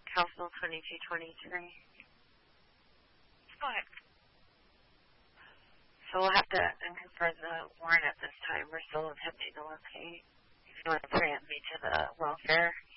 House Bill 2223. Go ahead. So we'll have to confirm the warrant at this time. We're still attempting to locate. If you want to grant me to the welfare